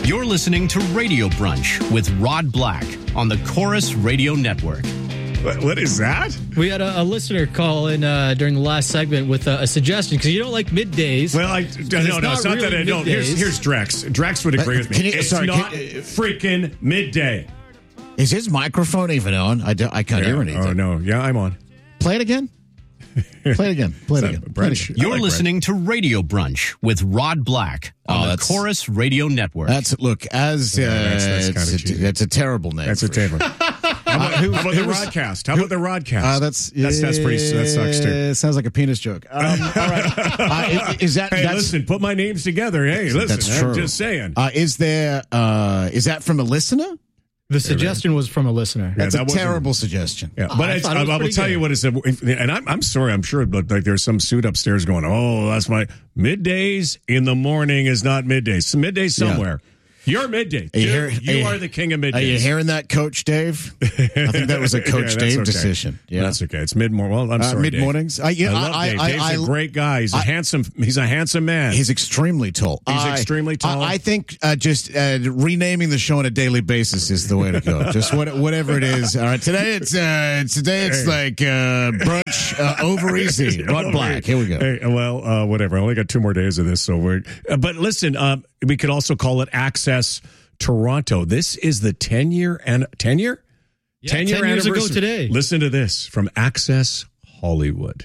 You're listening to Radio Brunch with Rod Black on the Chorus Radio Network. What is that? We had a listener call in during the last segment with a suggestion because you don't like middays. Well, no, it's not that I don't. Here's Drex. Drex would agree with me. It's not freaking midday. Is his microphone even on? I can't hear anything. Oh, no. Yeah, I'm on. Play it again. Play it again. Brunch. You're listening to Radio Brunch with Rod Black on the Chorus Radio Network. That's that's a terrible name. That's a terrible. How about the Rodcast? How about the Rodcast? That's pretty. That sucks too. It sounds like a penis joke. All right. Hey, listen. Put my names together. Hey, listen. That's true. I'm just saying. Is that from a listener? The suggestion was from a listener. That's a terrible suggestion. Yeah, but I will tell you what it's. And I'm sorry. I'm sure, but like there's some suit upstairs going, "Oh, that's my middays in the morning is not middays. It's middays somewhere." Yeah. You're midday. You are the king of middays. Are you hearing that, Coach Dave? I think that was a Coach Dave decision. Yeah, that's okay. It's mid-morning. Well, I'm sorry, mid mornings. I love Dave. Dave's a great guy. He's a handsome man. He's extremely tall. Extremely tall. I think just renaming the show on a daily basis is the way to go. Just whatever it is. All right. Today it's like brunch over easy. Rod Black. Here we go. Hey, well, whatever. I only got 2 more days of this, so we're. But listen, we could also call it Access Toronto. This is the 10-year and 10-year? Yeah, 10 years ago today. Listen to this from Access Hollywood.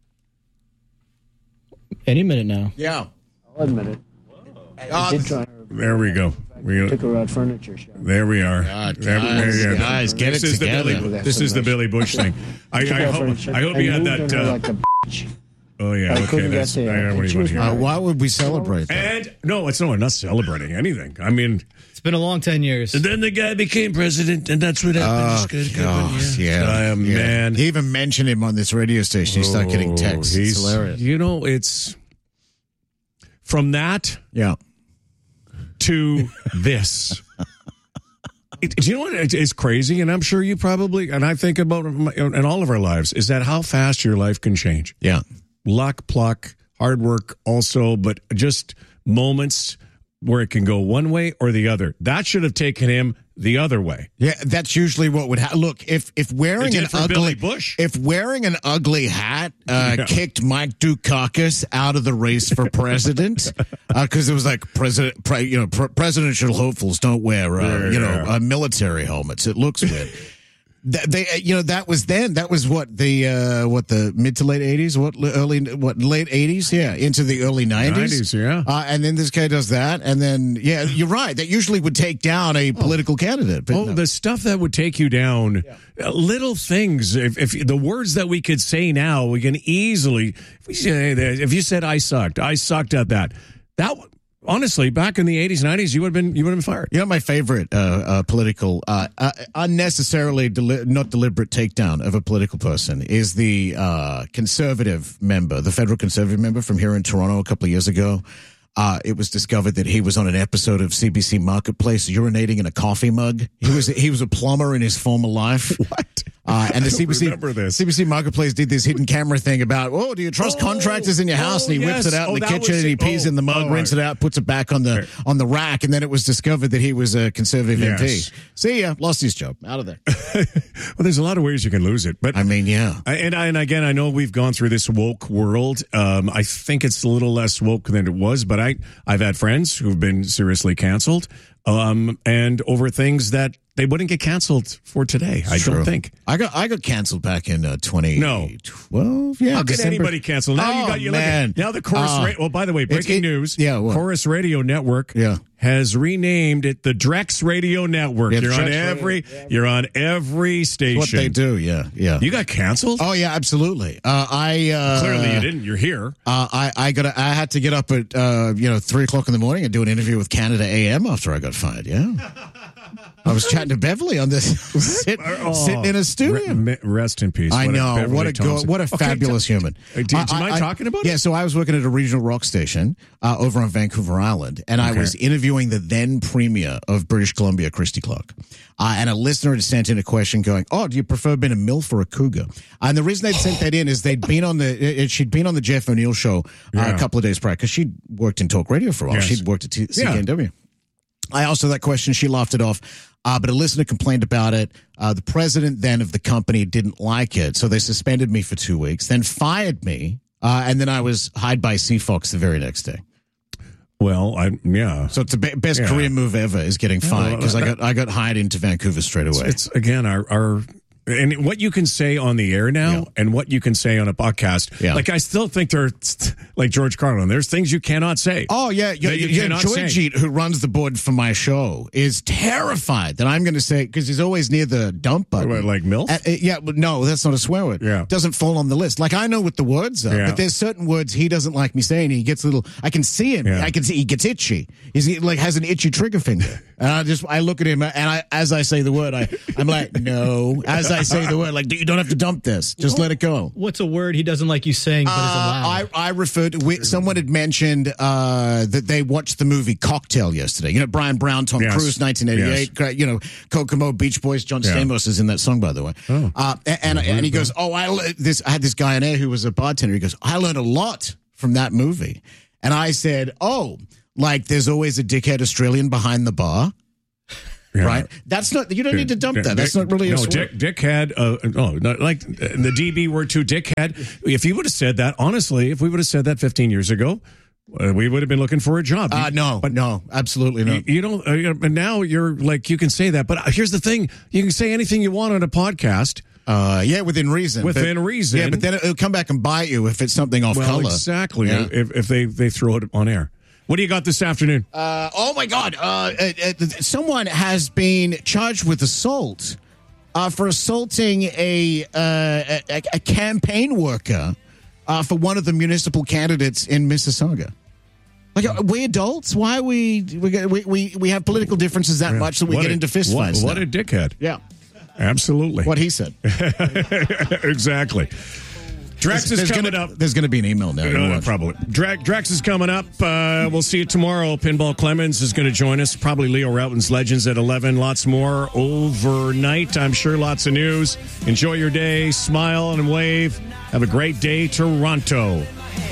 Any minute now. Yeah. I'll admit it. There we go. Took her out furniture shop. There we are. Guys, get it together. This is the Billy Bush thing. I hope you had that. Oh, yeah. Okay. That's what you want to hear. Why would we celebrate that? And no, we're not celebrating anything. I mean, it's been a long 10 years. And then the guy became president, and that's what happened. Man. He even mentioned him on this radio station. He started getting texts. It's hilarious. You know, it's from that to this. Do you know what is crazy? And I'm sure you probably, and I think about in all of our lives, is that how fast your life can change. Yeah. Luck, pluck, hard work also, but just moments where it can go one way or the other. That should have taken him the other way. Yeah, that's usually what would happen. Look, if wearing an ugly hat kicked Mike Dukakis out of the race for president, because it was like presidential hopefuls don't wear military helmets. It looks weird. That was then. That was what the mid to late 80s, late 80s, into the early 90s, and then this guy does that, and then you're right. That usually would take down a political candidate. But the stuff that would take you down, little things. If the words that we could say now, we can easily. If you said I sucked at that. Honestly, back in the 80s and 90s, you would have been fired. You know, my favorite political, unnecessarily not deliberate takedown of a political person is the conservative member, the federal conservative member from here in Toronto a couple of years ago. It was discovered that he was on an episode of CBC Marketplace urinating in a coffee mug. He was a plumber in his former life. What? And the CBC Marketplace did this hidden camera thing about, do you trust contractors in your house? And he whips it out in the kitchen and he pees in the mug, rinses it out, puts it back on the rack. And then it was discovered that he was a conservative MP. See ya, lost his job. Out of there. Well, there's a lot of ways you can lose it. But I mean, yeah. And again, I know we've gone through this woke world. I think it's a little less woke than it was, but I've had friends who've been seriously canceled, and over things that they wouldn't get canceled for today. I don't think. I got canceled back in 2012. Yeah, how could anybody cancel? Now now the Chorus. By the way, breaking news. Yeah, Chorus Radio Network. Yeah. Has renamed it the Drex Radio Network. Yeah, you're on every station. What they do, yeah. You got canceled? Oh yeah, absolutely. Clearly you didn't. You're here. I had to get up at 3:00 in the morning and do an interview with Canada AM after I got fired. Yeah. I was chatting to Beverly on this, sitting in a studio. Rest in peace. I know. What a fabulous human. Do you mind talking about it? Yeah, so I was working at a regional rock station over on Vancouver Island, and I was interviewing the then premier of British Columbia, Christy Clark. And a listener had sent in a question going, do you prefer being a MILF or a cougar? And the reason they'd sent that in is she'd been on the Jeff O'Neill show a couple of days prior, because she'd worked in talk radio for a while. Yes. She'd worked at CKNW. I asked her that question. She laughed it off. But a listener complained about it. The president then of the company didn't like it, so they suspended me for 2 weeks, then fired me, and then I was hired by Seafox the very next day. Well, So it's the best career move ever is getting fired because I got hired into Vancouver straight away. It's again our and what you can say on the air now and what you can say on a podcast. Yeah. Like I still think they're like George Carlin. There's things you cannot say. Oh yeah, Georgie, who runs the board for my show, is terrified that I'm going to say, because he's always near the dump button. What, like MILF? But no, that's not a swear word. Yeah, doesn't fall on the list. Like I know what the words are, but there's certain words he doesn't like me saying. He gets a little. I can see him. Yeah. I can see he gets itchy. He's like has an itchy trigger finger. And I look at him and as I say the word, I'm like no. As I say the word, like you don't have to dump this. Just let it go. What's a word he doesn't like you saying but is allowed? I referred to someone had mentioned that they watched the movie Cocktail yesterday. You know, Brian Brown, Tom Cruise, 1988. Yes. You know, Kokomo, Beach Boys. John Stamos is in that song, by the way. Oh. And he goes, I had this guy in there who was a bartender. He goes, I learned a lot from that movie. And I said, like there's always a dickhead Australian behind the bar. Yeah. Right? That's not, you don't need to dump that. That's not really a swear. Dick had, not like the DB word too, Dick had. If you would have said that, honestly, if we would have said that 15 years ago, we would have been looking for a job. No, absolutely not. You don't, now you're like, you can say that. But here's the thing, you can say anything you want on a podcast. Within reason. Within reason. Yeah, but then it'll come back and bite you if it's something off color. Exactly. Yeah. If they throw it on air. What do you got this afternoon? Oh my God! Someone has been charged with assault for assaulting a campaign worker for one of the municipal candidates in Mississauga. Like, are we adults? Why are we have political differences that much that we get into fistfights? What a dickhead! Yeah, absolutely. What he said. Exactly. Drax is coming up. There's going to be an email now. Probably. Drax is coming up. We'll see you tomorrow. Pinball Clemens is going to join us. Probably Leo Routen's Legends at 11. Lots more overnight. I'm sure lots of news. Enjoy your day. Smile and wave. Have a great day, Toronto.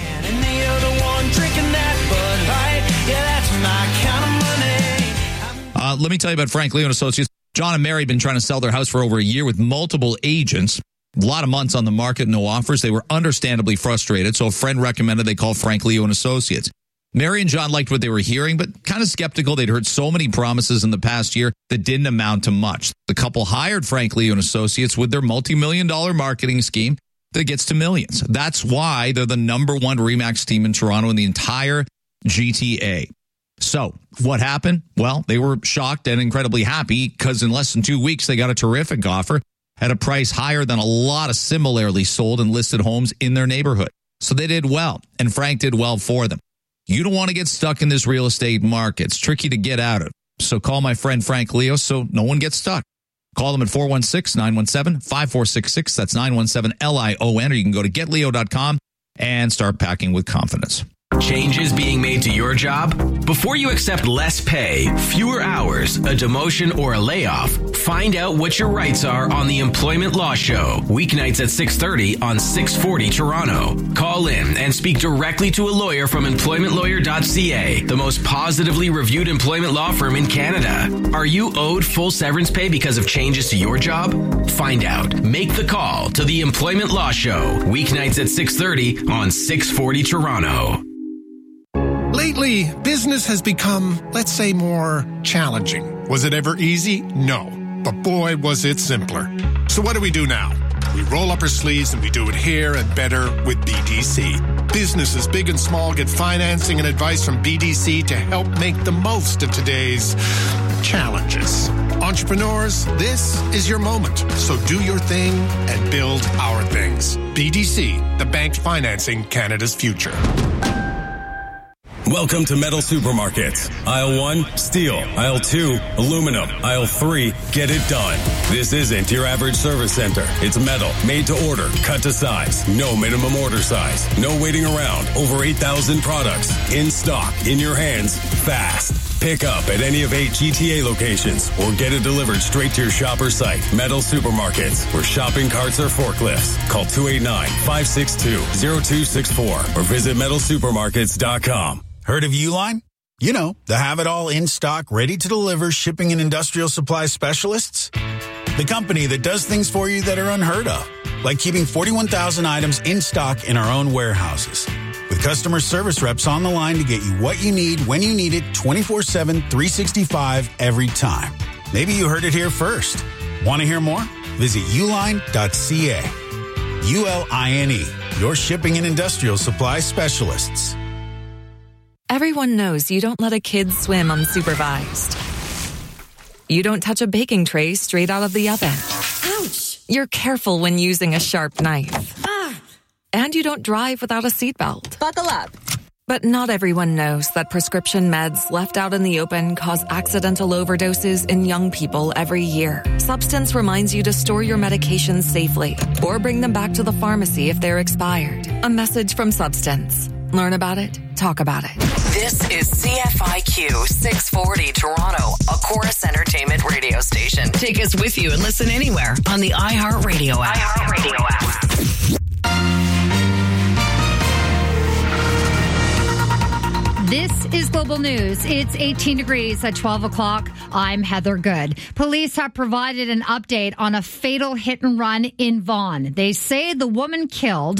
Let me tell you about Frank Leo and Associates. John and Mary have been trying to sell their house for over a year with multiple agents. A lot of months on the market, no offers. They were understandably frustrated, so a friend recommended they call Frank Leo and Associates. Mary and John liked what they were hearing, but kind of skeptical. They'd heard so many promises in the past year that didn't amount to much. The couple hired Frank Leo and Associates with their multi-million-dollar marketing scheme that gets to millions. That's why they're the #1 RE/MAX team in Toronto and the entire GTA. So what happened? Well, they were shocked and incredibly happy because in less than 2 weeks, they got a terrific offer at a price higher than a lot of similarly sold and listed homes in their neighborhood. So they did well, and Frank did well for them. You don't want to get stuck in this real estate market. It's tricky to get out of. So call my friend Frank Leo so no one gets stuck. Call them at 416-917-5466. That's 917-LION, or you can go to getleo.com and start packing with confidence. Changes being made to your job? Before you accept less pay, fewer hours, a demotion, or a layoff, find out what your rights are on the Employment Law Show. Weeknights at 6:30 on 640 Toronto. Call in and speak directly to a lawyer from employmentlawyer.ca, the most positively reviewed employment law firm in Canada. Are you owed full severance pay because of changes to your job? Find out. Make the call to the Employment Law Show. Weeknights at 6:30 on 640 Toronto. Lately, business has become, let's say, more challenging. Was it ever easy? No. But boy, was it simpler. So what do we do now? We roll up our sleeves and we do it here and better with BDC. Businesses big and small get financing and advice from BDC to help make the most of today's challenges. Entrepreneurs, this is your moment. So do your thing and build our things. BDC, the bank financing Canada's future. Welcome to Metal Supermarkets. Aisle 1, steel. Aisle 2, aluminum. Aisle 3, get it done. This isn't your average service center. It's metal, made to order, cut to size. No minimum order size. No waiting around. Over 8,000 products. In stock, in your hands, fast. Pick up at any of 8 GTA locations or get it delivered straight to your shop or site. Metal Supermarkets, where shopping carts are forklifts. Call 289-562-0264 or visit metalsupermarkets.com. Heard of Uline? You know, the have-it-all in-stock, ready-to-deliver shipping and industrial supply specialists. The company that does things for you that are unheard of, like keeping 41,000 items in stock in our own warehouses. With customer service reps on the line to get you what you need when you need it 24/7, 365 every time. Maybe you heard it here first. Want to hear more? Visit uline.ca. ULINE, your shipping and industrial supply specialists. Everyone knows you don't let a kid swim unsupervised. You don't touch a baking tray straight out of the oven. Ouch! You're careful when using a sharp knife. And you don't drive without a seatbelt. Buckle up. But not everyone knows that prescription meds left out in the open cause accidental overdoses in young people every year. Substance reminds you to store your medications safely or bring them back to the pharmacy if they're expired. A message from Substance. Learn about it. Talk about it. This is CFIQ 640 Toronto, a Chorus Entertainment radio station. Take us with you and listen anywhere on the iHeartRadio app. This is Global News. It's 18 degrees at 12 o'clock. I'm Heather Good. Police have provided an update on a fatal hit and run in Vaughan. They say the woman killed